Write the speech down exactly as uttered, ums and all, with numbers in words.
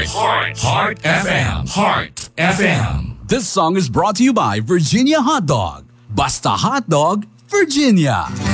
Heart. Heart. Heart F M. Heart F M. This song is brought to you by Virginia Hot Dog. Basta Hot Dog, Virginia.